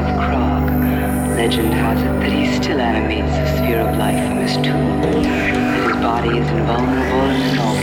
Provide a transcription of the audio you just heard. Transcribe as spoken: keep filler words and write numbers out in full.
of Krog. Legend has it that he still animates the sphere of life from his tomb, that his body is invulnerable and inalterable.